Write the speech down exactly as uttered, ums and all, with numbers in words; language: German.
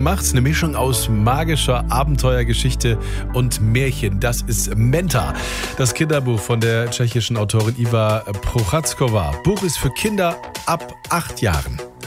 macht's. Eine Mischung aus magischer Abenteuergeschichte und Märchen. Das ist Menta, das Kinderbuch von der tschechischen Autorin Iva Procházková. Buch ist für Kinder ab acht Jahren.